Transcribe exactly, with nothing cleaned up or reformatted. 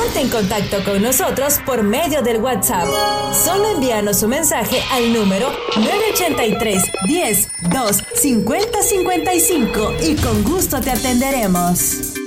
Ponte en contacto con nosotros por medio del WhatsApp. Solo envíanos un mensaje al número nueve ochenta y tres, diez, dos, cincuenta, cincuenta y cinco y con gusto te atenderemos.